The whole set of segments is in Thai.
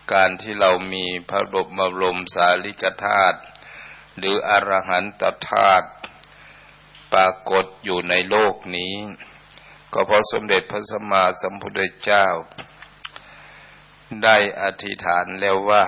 การที่เรามีพระบรมสารีริกธาตุหรืออรหันตธาตุปรากฏอยู่ในโลกนี้ก็เพราะสมเด็จพระสัมมาสัมพุทธเจ้าได้อธิษฐานแล้วว่า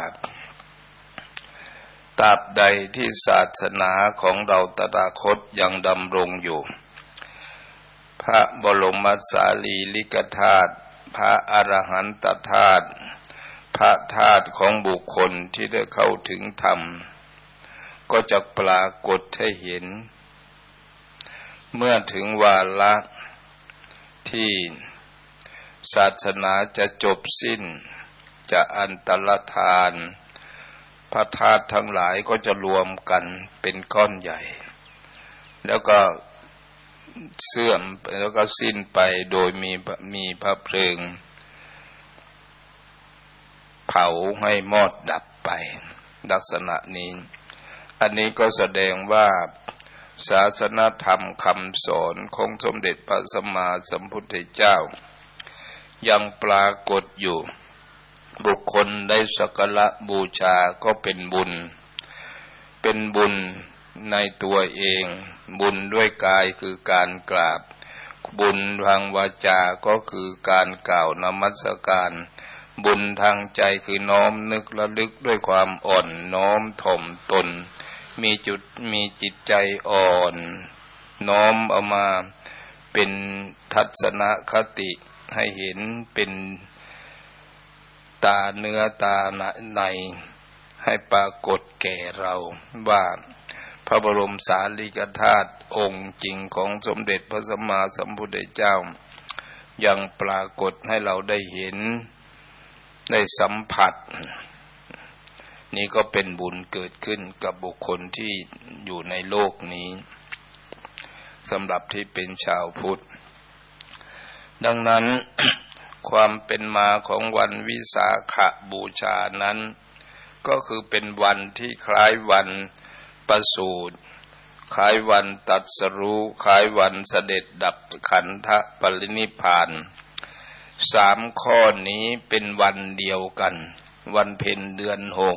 ตราบใดที่ศาสนาของเราตถาคตยังดำรงอยู่พระบรมสารีริกธาตุพระอรหันตธาตุพระธาตุของบุคคลที่ได้เข้าถึงธรรมก็จะปรากฏให้เห็นเมื่อถึงวาระที่ศาสนาจะจบสิ้นจะอันตรธานพระธาตุทั้งหลายก็จะรวมกันเป็นก้อนใหญ่แล้วก็เสื่อมแล้วก็สิ้นไปโดยมีพระเพลิงเผาให้มอดดับไปลักษณะนี้อันนี้ก็แสดงว่าศาสนธรรมคำสอนของสมเด็จพระสัมมาสัมพุทธเจ้ายังปรากฏอยู่บุคคลได้สักการะบูชาก็เป็นบุญในตัวเองบุญด้วยกายคือการกราบบุญทางวาจาก็คือการกล่าวนมัสการบุญทางใจคือน้อมนึกระลึกด้วยความอ่อนน้อมถ่อมตนมีจิตใจอ่อนน้อมเอามาเป็นทัศนคติให้เห็นเป็นตาเนื้อตาในให้ปรากฏแก่เราว่าพระบรมสารีริกธาตุองค์จริงของสมเด็จพระสัมมาสัมพุทธเจ้ายังปรากฏให้เราได้เห็นได้สัมผัสนี่ก็เป็นบุญเกิดขึ้นกับบุคคลที่อยู่ในโลกนี้สำหรับที่เป็นชาวพุทธดังนั้น ความเป็นมาของวันวิสาขบูชานั้นก็คือเป็นวันที่คล้ายวันประสูติคล้ายวันตรัสรู้คล้ายวันเสด็จดับขันธปรินิพพาน3ข้อนี้เป็นวันเดียวกันวันเพ็ญเดือน6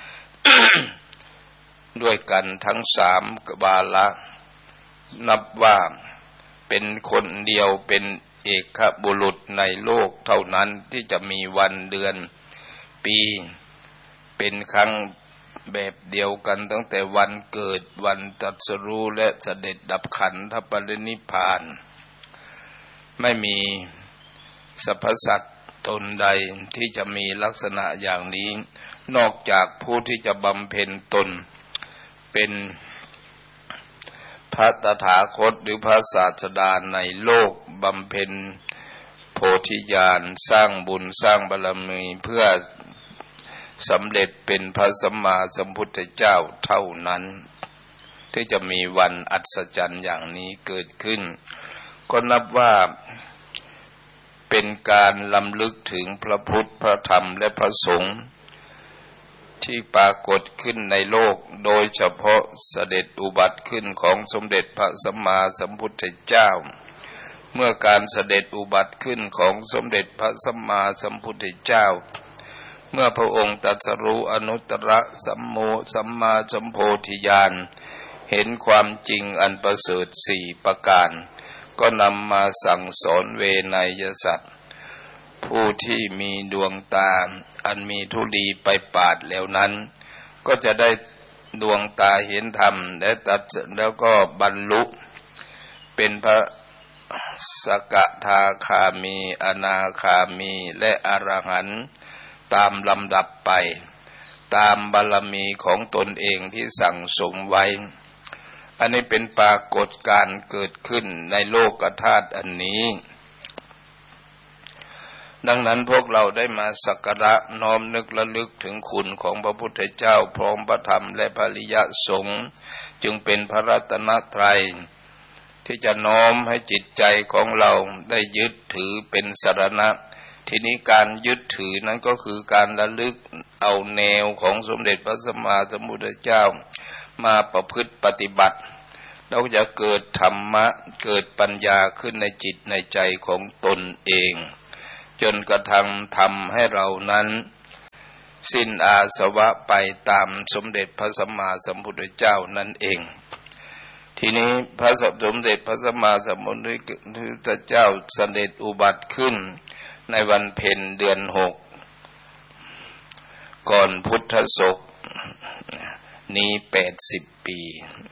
ด้วยกันทั้ง3วาระนับว่าเป็นคนเดียวเป็นเอกบุรุษในโลกเท่านั้นที่จะมีวันเดือนปีเป็นครั้งแบบเดียวกันตั้งแต่วันเกิดวันตรัสรู้และเสด็จดับขันธปรินิพพานไม่มีสรรพสัตว์ตนใดที่จะมีลักษณะอย่างนี้นอกจากผู้ที่จะบำเพ็ญตนเป็นพระตถาคตหรือพระศาสดาในโลกบำเพ็ญโพธิญาณสร้างบุญสร้างบารมีเพื่อสำเร็จเป็นพระสัมมาสัมพุทธเจ้าเท่านั้นที่จะมีวันอัศจรรย์อย่างนี้เกิดขึ้นก็นับว่าเป็นการรำลึกถึงพระพุทธพระธรรมและพระสงฆ์ที่ปรากฏขึ้นในโลกโดยเฉพาะเสด็จอุบัติขึ้นของสมเด็จพระสัมมาสัมพุทธเจ้าเมื่อการเสด็จอุบัติขึ้นของสมเด็จพระสัมมาสัมพุทธเจ้าเมื่อพระองค์ตรัสรู้อนุตตรสัมมาสัมโพธิญาณเห็นความจริงอันประเสริฐ4ประการก็นำมาสั่งสอนเวไนยสัตว์ผู้ที่มีดวงตาอันมีธุลีไปปาดแล้วนั้นก็จะได้ดวงตาเห็นธรรมแล้วก็บรรลุเป็นพระสกทาคามีอนาคามีและอรหันต์ตามลำดับไปตามบารมีของตนเองที่สั่งสมไว้อันนี้เป็นปรากฏการณ์เกิดขึ้นในโลกธาตุอันนี้ดังนั้นพวกเราได้มาสักการะน้อมนึกระลึกถึงคุณของพระพุทธเจ้าพร้อมพระธรรมและพระอริยสงฆ์จึงเป็นพระรัตนตรัยที่จะน้อมให้จิตใจของเราได้ยึดถือเป็นสรณะทีนี้การยึดถือนั้นก็คือการระลึกเอาแนวของสมเด็จพระสัมมาสัมพุทธเจ้ามาประพฤติปฏิบัติเราจะเกิดธรรมะเกิดปัญญาขึ้นในจิตในใจของตนเองจนกระทั่งทำให้เรานั้นสิ้นอาสวะไปตามสมเด็จพระสัมมาสัมพุทธเจ้านั่นเองทีนี้พระสมเด็จพระสัมมาสัมพุทธเจ้าเสด็จอุบัติขึ้นในวันเพ็ญเดือน6ก่อนพุทธศกนี้80 ปี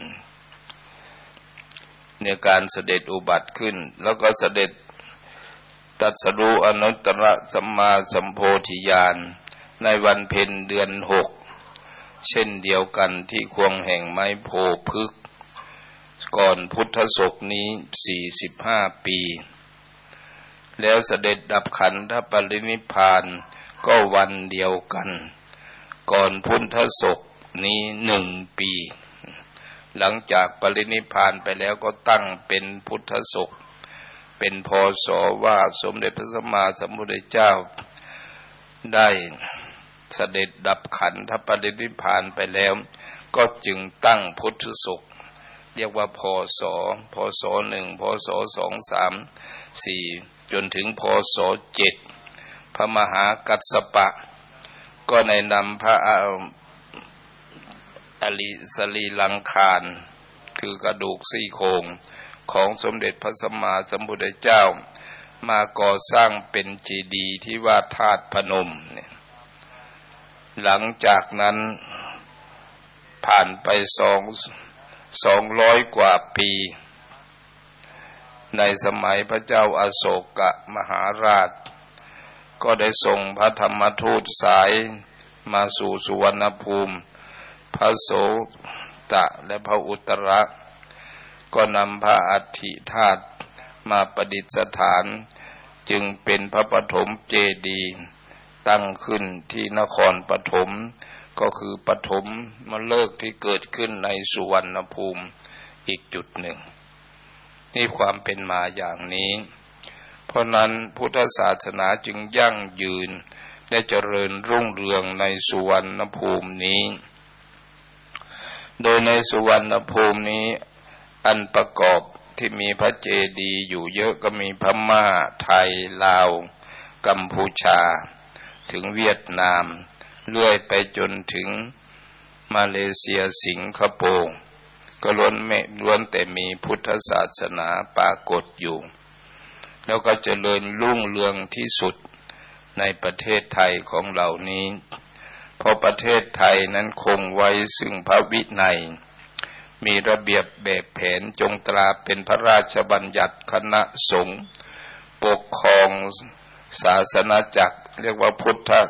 ในการเสด็จอุบัติขึ้นแล้วก็เสด็จตรัสรู้อนุตตรสัมมาสัมโพธิญาณในวันเพ็ญเดือน6เช่นเดียวกันที่ควงแห่งไม้โพพฤกษ์ก่อนพุทธศกนี้45 ปีแล้วเสด็จดับขันธปรินิพพานก็วันเดียวกันก่อนพุทธศกนี้1 ปีหลังจากปรินิพพานไปแล้วก็ตั้งเป็นพุทธศกเป็นพศว่าสมเด็จพระสัมมาสัมพุทธเจ้าได้เสด็จดับขันธปรินิพพานไปแล้วก็จึงตั้งพุทธศกเรียกว่าพศ1พศ2 3 4จนถึงพศ7พระมหากัสสปะก็ในนำพระอลิสรีลังคารคือกระดูกซี่โครงของสมเด็จพระสัมมาสัมพุทธเจ้ามาก่อสร้างเป็นเจดีย์ที่ว่าธาตุพนมเนี่ยหลังจากนั้นผ่านไป200 กว่าปีในสมัยพระเจ้าอโศกมหาราชก็ได้ส่งพระธรรมทูตสายมาสู่สุวรรณภูมิพระโสตะและพระอุตระก็นำพระอัฐิธาตุมาประดิษฐานจึงเป็นพระปฐมเจดีย์ตั้งขึ้นที่นครปฐมก็คือปฐมฤกษ์ที่เกิดขึ้นในสุวรรณภูมิอีกจุดหนึ่งนี่ความเป็นมาอย่างนี้เพราะนั้นพุทธศาสนาจึงยั่งยืนและเจริญรุ่งเรืองในสุวรรณภูมินี้โดยในสุวรรณภูมินี้อันประกอบที่มีพระเจดีย์อยู่เยอะก็มีพม่าไทยลาวกัมพูชาถึงเวียดนามเลื่อยไปจนถึงมาเลเซียสิงคโปร์ก็ล้วนแต่มีพุทธศาสนาปรากฏอยู่แล้วก็เจริญรุ่งเรืองที่สุดในประเทศไทยของเรานี้เพราะประเทศไทยนั้นคงไว้ซึ่งพระวินัยมีระเบียบแบบแผนจงตราเป็นพระราชบัญญัติคณะสงฆ์ปกครองศาสนาจักรเรียกว่าพุทธ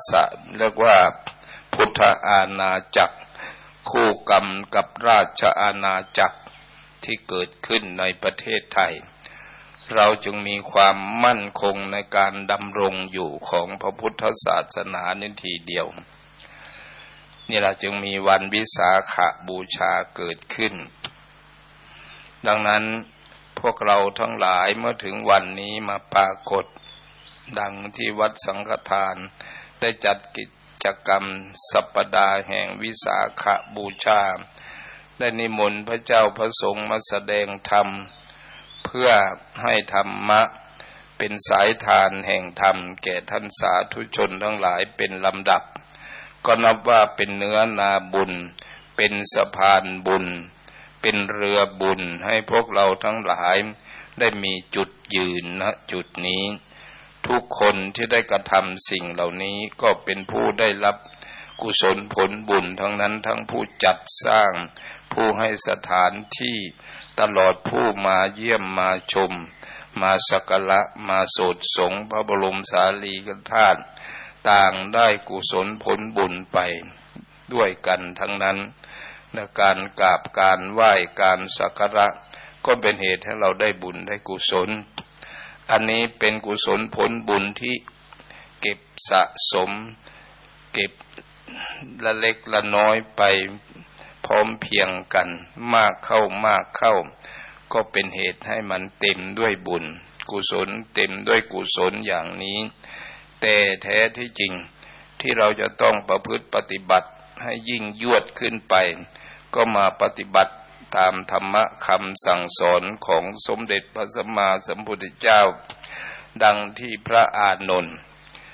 อาณาจักรคู่กรรมกับราชอาณาจักรที่เกิดขึ้นในประเทศไทยเราจึงมีความมั่นคงในการดำรงอยู่ของพระพุทธศาสนานี้ทีเดียวนี่เราจึงมีวันวิสาขบูชาเกิดขึ้นดังนั้นพวกเราทั้งหลายเมื่อถึงวันนี้มาปรากฏดังที่วัดสังฆทานได้จัดกิจกรรมสัปดาห์แห่งวิสาขบูชาได้นิมนต์พระเจ้าพระสงฆ์มาแสดงธรรมเพื่อให้ธรรมะเป็นสายทานแห่งธรรมแก่ท่านสาธุชนทั้งหลายเป็นลำดับก็นับว่าเป็นเนื้อนาบุญเป็นสะพานบุญเป็นเรือบุญให้พวกเราทั้งหลายได้มีจุดยืนณจุดนี้ทุกคนที่ได้กระทำสิ่งเหล่านี้ก็เป็นผู้ได้รับกุศลผลบุญทั้งนั้นทั้งผู้จัดสร้างผู้ให้สถานที่ตลอดผู้มาเยี่ยมมาชมมาสักการะมาโสดสงพระบรมสารีริกธาตุต่างได้กุศลผลบุญไปด้วยกันทั้งนั้นในการกราบการไหว้การสักการะก็เป็นเหตุให้เราได้บุญได้กุศลอันนี้เป็นกุศลผลบุญที่เก็บสะสมเก็บละเล็กละน้อยไปพร้อมเพียงกันมากเข้าก็เป็นเหตุให้มันเต็มด้วยบุญกุศลเต็มด้วยกุศลอย่างนี้แต่แท้ที่จริงที่เราจะต้องประพฤติปฏิบัติให้ยิ่งยวดขึ้นไปก็มาปฏิบัติตามธรรมะคำสั่งสอนของสมเด็จพระสัมมาสัมพุทธเจ้าดังที่พระอานนท์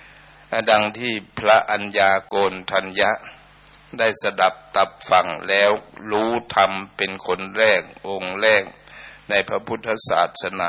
ดังที่พระอัญญาโกณฑัญญะได้สดับตับฟังแล้วรู้ธรรมเป็นคนแรกองค์แรกในพระพุทธศาสนา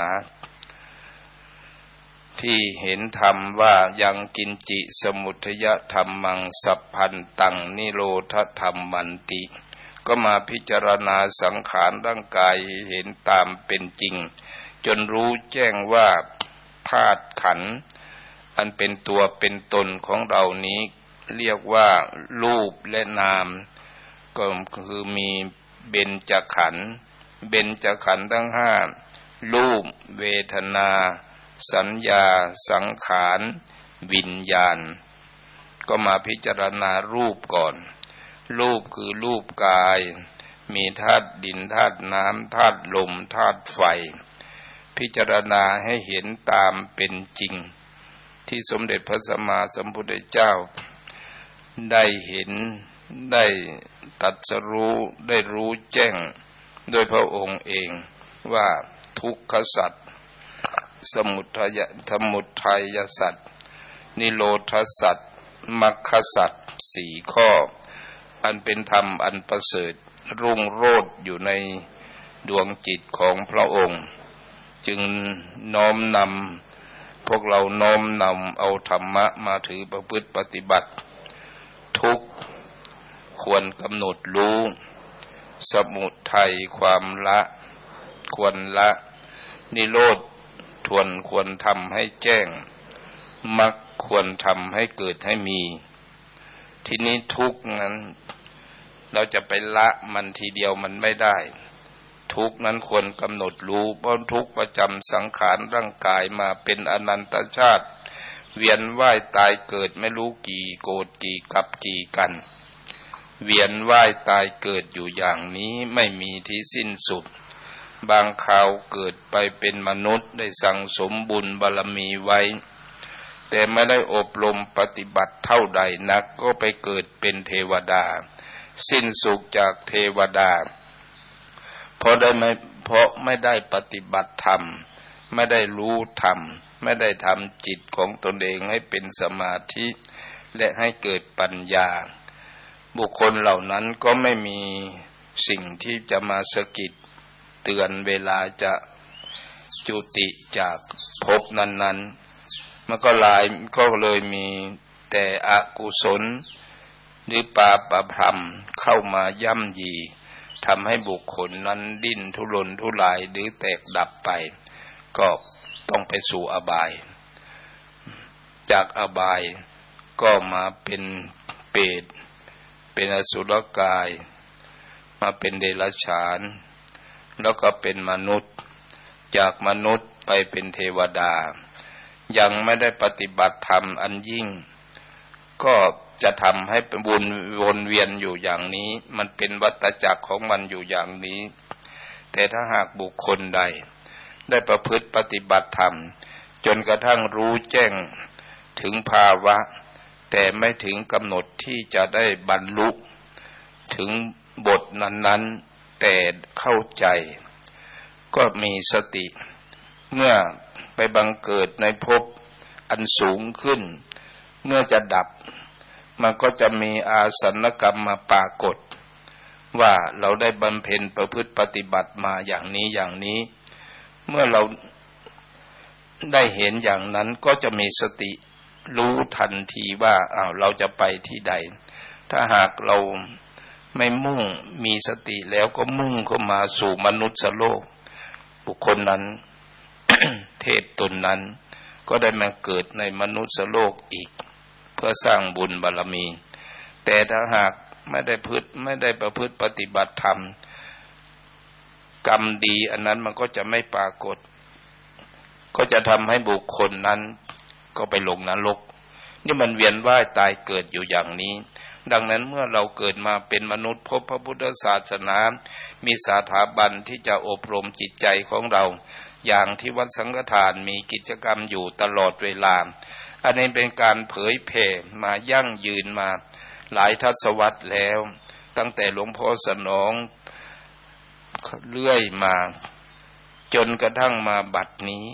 ที่เห็นธรรมว่ายังกินจิสมุทยธรรมังสัพพันตังนิโรธธรรมันติก็มาพิจารณาสังขารร่างกายเห็นตามเป็นจริงจนรู้แจ้งว่าธาตุขันธ์อันเป็นตัวเป็นตนของเรานี้เรียกว่ารูปและนามก็คือมีเบญจขันธ์เบญจขันธ์ทั้งห้ารูปเวทนาสัญญาสังขารวิญญาณก็มาพิจารณารูปก่อนรูปคือรูปกายมีธาตุดินธาตุน้ำธาตุลมธาตุไฟพิจารณาให้เห็นตามเป็นจริงที่สมเด็จพระสัมมาสัมพุทธเจ้าได้เห็นได้ตรัสรู้ได้รู้แจ้งโดยพระองค์เองว่าทุกขสัจสมุทัยสัจนิโรธสัจมรรคสัจสี่ข้ออันเป็นธรรมอันประเสริฐรุ่งโรจน์อยู่ในดวงจิตของพระองค์จึงน้อมนำพวกเราน้อมนำเอาธรรมะมาถือประพฤติปฏิบัติทุกข์ควรกำหนดรู้สมุทัยความละควรละนิโรธควรทำให้แจ้งมรรคควรทำให้เกิดให้มีทีนี้ทุกข์นั้นเราจะไปละมันทีเดียวมันไม่ได้ทุกข์นั้นควรกำหนดรู้เพราะทุกข์ประจำสังขารร่างกายมาเป็นอนันตชาติเวียนว่ายตายเกิดไม่รู้กี่โกฏกี่กับกี่กันเวียนว่ายตายเกิดอยู่อย่างนี้ไม่มีที่สิ้นสุดบางคราวเกิดไปเป็นมนุษย์ได้สั่งสมบุญบารมีไว้แต่ไม่ได้อบรมปฏิบัติเท่าใดนักก็ไปเกิดเป็นเทวดาสิ้นสุขจากเทวดาเพราะไม่ได้ปฏิบัติธรรมไม่ได้รู้ธรรมไม่ได้ทำจิตของตนเองให้เป็นสมาธิและให้เกิดปัญญาบุคคลเหล่านั้นก็ไม่มีสิ่งที่จะมาสะกิดเตือนเวลาจะจุติจากภพนั้นๆมันก็เลยมีแต่อกุศลหรือปาปพรรมเข้ามาย่ำยีทำให้บุคคลนั้นดิ้นทุรนทุรายหรือแตกดับไปก็ต้องไปสู่อบายจากอบายก็มาเป็นเปรตเป็นอสุรกายมาเป็นเดรัจฉานแล้วก็เป็นมนุษย์จากมนุษย์ไปเป็นเทวดายังไม่ได้ปฏิบัติธรรมอันยิ่งก็จะทำให้บุญวนเวียนอยู่อย่างนี้มันเป็นวัฏจักรของมันอยู่อย่างนี้แต่ถ้าหากบุคคลใดได้ประพฤติปฏิบัติธรรมจนกระทั่งรู้แจ้งถึงภาวะแต่ไม่ถึงกำหนดที่จะได้บรรลุถึงบทนั้นๆแต่เข้าใจก็มีสติเมื่อไปบังเกิดในภพอันสูงขึ้นเมื่อจะดับมันก็จะมีอาสันกรรมมาปรากฏว่าเราได้บำเพ็ญประพฤติปฏิบัติมาอย่างนี้เมื่อเราได้เห็นอย่างนั้นก็จะมีสติรู้ทันทีว่าเราจะไปที่ใดถ้าหากเราไม่มุ่งมีสติแล้วก็มุ่งเข้ามาสู่มนุษย์โลกบุคคลนั้น เทพตนนั้นก็ได้มาเกิดในมนุษย์โลกอีกเพื่อสร้างบุญบารมีแต่ถ้าหากไม่ได้ประพฤติปฏิบัติธรรมกรรมดีอันนั้นมันก็จะไม่ปรากฏก็จะทำให้บุคคลนั้นก็ไปลงนรกนี่มันเวียนว่ายตายเกิดอยู่อย่างนี้ดังนั้นเมื่อเราเกิดมาเป็นมนุษย์พบพระพุทธศาสนามีสถาบันที่จะอบรมจิตใจของเราอย่างที่วัดสังฆทานมีกิจกรรมอยู่ตลอดเวลาอันนี้เป็นการเผยแผ่มายั่งยืนมาหลายทศวรรษแล้วตั้งแต่หลวงพ่อสนองเรื่อยมาจนกระทั่งมาบัดนี้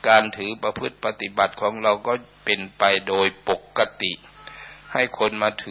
การถือประพฤติปฏิบัติของเราก็เป็นไปโดยปกติให้คนมาถือ